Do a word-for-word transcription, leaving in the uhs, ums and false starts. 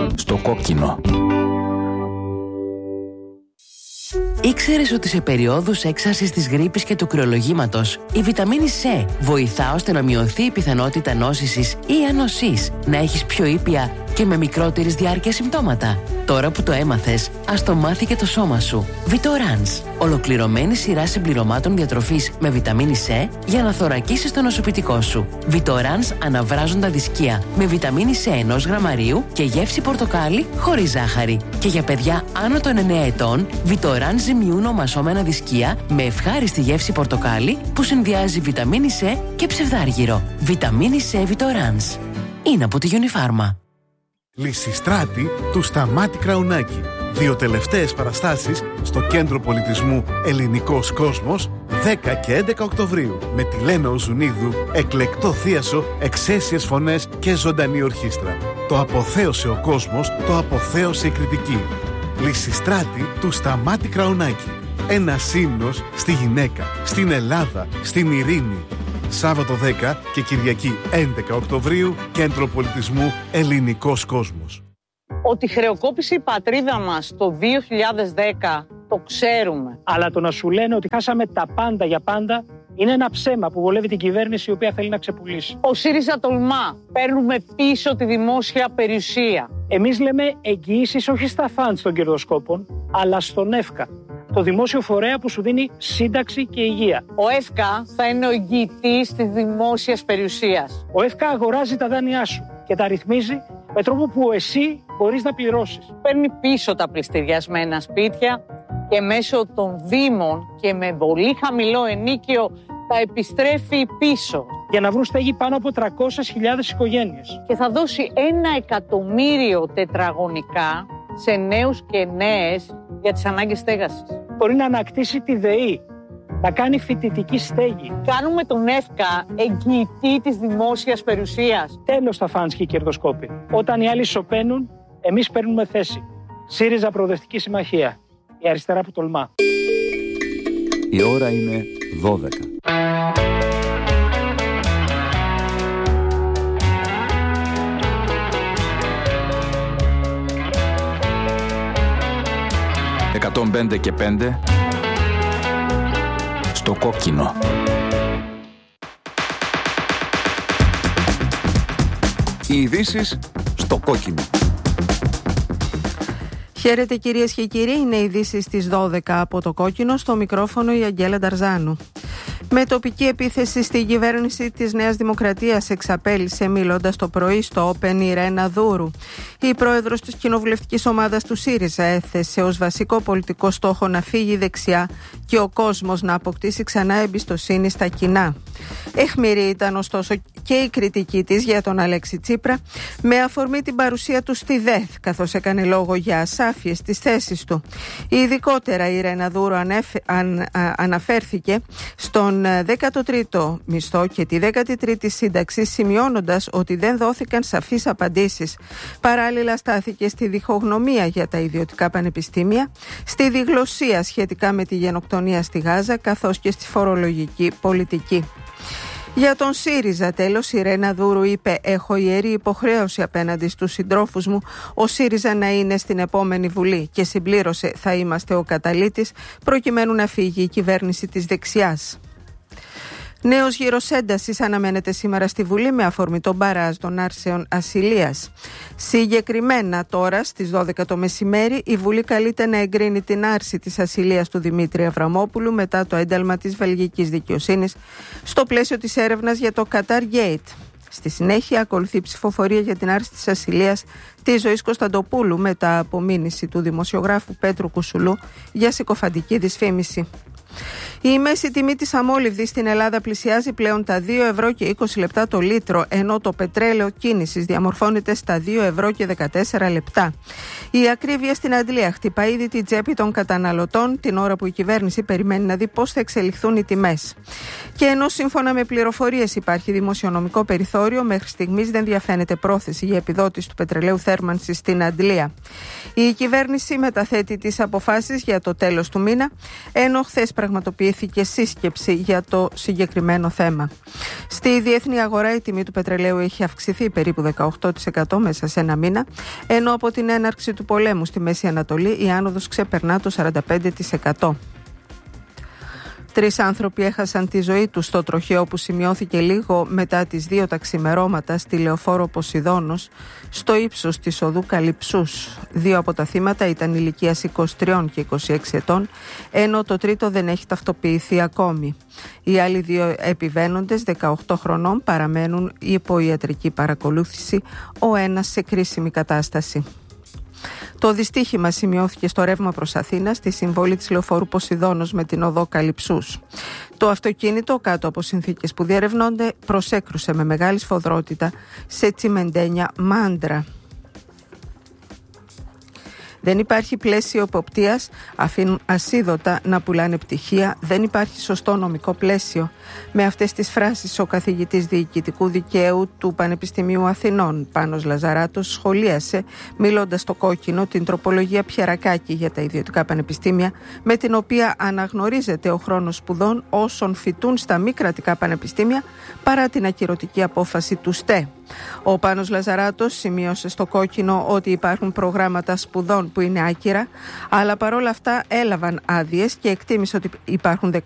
Στο κόκκινο. Ήξερες ότι σε περιόδους έξαρσης της γρίπης και του κρυολογήματος η βιταμίνη C βοηθά ώστε να μειωθεί η πιθανότητα νόσησης ή ανοσής, να έχεις πιο ήπια και με μικρότερης διάρκεια συμπτώματα? Τώρα που το έμαθες, ας το μάθει και το σώμα σου. Vitorans. Ολοκληρωμένη σειρά συμπληρωμάτων διατροφής με βιταμίνη C για να θωρακίσεις το νοσοποιητικό σου. Vitorans αναβράζοντα δισκία με βιταμίνη C ενός γραμμαρίου και γεύση πορτοκάλι χωρίς ζάχαρη. Και για παιδιά άνω των εννέα ετών, Vitorans ζυμιούν ομασώμενα δισκία με ευχάριστη γεύση πορτοκάλι που συνδυάζει βιταμίνη C και ψευδάργυρο. Βιταμίνη C Vitorans. Είναι από τη Unifarma. Λυσιστράτη του Σταμάτη Κραουνάκη. Δύο τελευταίες παραστάσεις στο Κέντρο Πολιτισμού Ελληνικός Κόσμος δέκα και έντεκα Οκτωβρίου με τη Λένα Οζουνίδου, εκλεκτό θίασο, εξαίσιες φωνές και ζωντανή ορχήστρα. Το αποθέωσε ο κόσμος, το αποθέωσε η κριτική. Λυσιστράτη του Σταμάτη Κραουνάκη. Ένα ύμνος στη γυναίκα, στην Ελλάδα, στην ειρήνη. Σάββατο δέκα και Κυριακή έντεκα Οκτωβρίου, Κέντρο Πολιτισμού Ελληνικός Κόσμος. Ότι χρεοκόπησε η πατρίδα μας το δύο χιλιάδες δέκα, το ξέρουμε. Αλλά το να σου λένε ότι χάσαμε τα πάντα για πάντα είναι ένα ψέμα που βολεύει την κυβέρνηση η οποία θέλει να ξεπουλήσει. Ο ΣΥΡΙΖΑ τολμά. Παίρνουμε πίσω τη δημόσια περιουσία. Εμείς λέμε εγγυήσεις όχι στα φαντς των κερδοσκόπων, αλλά στον ΕΦΚΑ. Το δημόσιο φορέα που σου δίνει σύνταξη και υγεία. Ο ΕΦΚΑ θα είναι ο εγγυητής της δημόσιας περιουσίας. Ο ΕΦΚΑ αγοράζει τα δάνειά σου και τα ρυθμίζει με τρόπο που εσύ μπορείς να πληρώσεις. Παίρνει πίσω τα πληστηριασμένα σπίτια και μέσω των δήμων και με πολύ χαμηλό ενίκιο τα επιστρέφει πίσω. Για να βρουν στέγη πάνω από τριακόσιες χιλιάδες οικογένειες. Και θα δώσει ένα εκατομμύριο τετραγωνικά σε νέους και νέες για τις ανάγκες στέγασης. Μπορεί να ανακτήσει τη ΔΕΗ, να κάνει φοιτητική στέγη. Κάνουμε τον ΕΦΚΑ εγγυητή της δημόσιας περιουσίας. Τέλος τα φαντς και οι κερδοσκόποι. Όταν οι άλλοι σωπαίνουν, εμείς παίρνουμε θέση. ΣΥΡΙΖΑ Προοδευτική Συμμαχία. Η αριστερά που τολμά. Η ώρα είναι δώδεκα. εκατόν πέντε και πέντε στο κόκκινο. Οι ειδήσεις στο κόκκινο. Χαίρετε κυρίες και κύριοι, είναι οι ειδήσεις στις δώδεκα από το κόκκινο, στο μικρόφωνο η Αγγέλα Νταρζάνου. Με τοπική επίθεση στη κυβέρνηση της Νέας Δημοκρατίας εξαπέλυσε μιλώντας το πρωί στο Open η Ρένα Δούρου. Η πρόεδρος της κοινοβουλευτικής ομάδας του ΣΥΡΙΖΑ έθεσε ως βασικό πολιτικό στόχο να φύγει η δεξιά και ο κόσμος να αποκτήσει ξανά εμπιστοσύνη στα κοινά. Αιχμηρή ήταν ωστόσο και η κριτική της για τον Αλέξη Τσίπρα με αφορμή την παρουσία του στη ΔΕΘ, καθώς έκανε λόγο για ασάφειες στις θέσεις του. Ειδικότερα η Ρένα Δούρου ανέφε, αν, α, αναφέρθηκε στον δέκατο τρίτο μισθό και τη δέκατη τρίτη σύνταξη, σημειώνοντας ότι δεν δόθηκαν σαφείς απαντήσεις. Παράλληλα στάθηκε στη διχογνωμία για τα ιδιωτικά πανεπιστήμια, στη διγλωσία σχετικά με τη γενοκτονία στη Γάζα, καθώς και στη φορολογική πολιτική. Για τον ΣΥΡΙΖΑ τέλος, η Ρένα Δούρου είπε: «Έχω ιερή υποχρέωση απέναντι στους συντρόφους μου ο ΣΥΡΙΖΑ να είναι στην επόμενη Βουλή», και συμπλήρωσε: «Θα είμαστε ο καταλύτης προκειμένου να φύγει η κυβέρνηση της δεξιάς». Νέος γύρος έντασης αναμένεται σήμερα στη Βουλή με αφορμή τον μπαράζ των άρσεων ασυλίας. Συγκεκριμένα τώρα στις δώδεκα το μεσημέρι η Βουλή καλείται να εγκρίνει την άρση της ασυλίας του Δημήτρη Αβραμόπουλου μετά το ένταλμα της βελγικής δικαιοσύνης στο πλαίσιο της έρευνας για το Qatar Gate. Στη συνέχεια ακολουθεί ψηφοφορία για την άρση της ασυλίας της Ζωής Κωνσταντοπούλου μετά από μήνυση του δημοσιογράφου Πέτρου Κουσουλού για συκοφαντική δυσφήμιση. Η μέση τιμή της αμόλυβδης στην Ελλάδα πλησιάζει πλέον τα δύο ευρώ και είκοσι λεπτά το λίτρο, ενώ το πετρέλαιο κίνησης διαμορφώνεται στα δύο ευρώ και δεκατέσσερα λεπτά. Η ακρίβεια στην αντλία χτυπά ήδη την τσέπη των καταναλωτών την ώρα που η κυβέρνηση περιμένει να δει πώς θα εξελιχθούν οι τιμές. Και ενώ σύμφωνα με πληροφορίες υπάρχει δημοσιονομικό περιθώριο, μέχρι στιγμής δεν διαφαίνεται πρόθεση για επιδότηση του πετρελαίου θέρμανσης στην αντλία. Η κυβέρνηση μεταθέτει τις αποφάσεις για το τέλος του μήνα, ενώ χθες πραγματοποιήθηκε ζητήθηκε σύσκεψη για το συγκεκριμένο θέμα. Στη διεθνή αγορά η τιμή του πετρελαίου έχει αυξηθεί περίπου δεκαοκτώ τοις εκατό μέσα σε ένα μήνα, ενώ από την έναρξη του πολέμου στη Μέση Ανατολή η άνοδος ξεπερνά το σαράντα πέντε τοις εκατό. Τρεις άνθρωποι έχασαν τη ζωή τους στο τροχαίο που σημειώθηκε λίγο μετά τις δύο τα ξημερώματα στη λεωφόρο Ποσειδώνος, στο ύψος της οδού Καλυψούς. Δύο από τα θύματα ήταν ηλικίας είκοσι τρία και είκοσι έξι ετών, ενώ το τρίτο δεν έχει ταυτοποιηθεί ακόμη. Οι άλλοι δύο επιβαίνοντες, δεκαοκτώ χρονών, παραμένουν υπό ιατρική παρακολούθηση, ο ένας σε κρίσιμη κατάσταση. Το δυστύχημα σημειώθηκε στο ρεύμα προς Αθήνα, στη συμβόλη της λεωφόρου Ποσειδώνος με την οδό Καλυψούς. Το αυτοκίνητο, κάτω από συνθήκες που διερευνώνται, προσέκρουσε με μεγάλη σφοδρότητα σε τσιμεντένια μάντρα. Δεν υπάρχει πλαίσιο εποπτείας, αφήνουν ασίδωτα να πουλάνε πτυχία, δεν υπάρχει σωστό νομικό πλαίσιο. Με αυτές τις φράσεις ο καθηγητής διοικητικού δικαίου του Πανεπιστημίου Αθηνών, Πάνος Λαζαράτος, σχολίασε, μιλώντας στο Κόκκινο, την τροπολογία Πιερακάκη για τα ιδιωτικά πανεπιστήμια, με την οποία αναγνωρίζεται ο χρόνος σπουδών όσων φοιτούν στα μη κρατικά πανεπιστήμια, παρά την ακυρωτική απόφαση του ΣΤΕ. Ο Πάνος Λαζαράτος σημείωσε στο Κόκκινο ότι υπάρχουν προγράμματα σπουδών που είναι άκυρα, αλλά παρόλα αυτά έλαβαν άδειες και εκτίμησε ότι υπάρχουν